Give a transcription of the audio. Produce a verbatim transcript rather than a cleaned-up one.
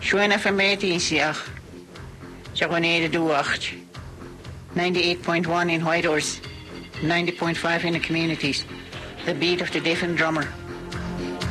Shwena from eighteen siach. Chagoneda duacht. ninety-eight point one in Whitehorse. ninety point five in the communities. The beat of the deaf and drummer.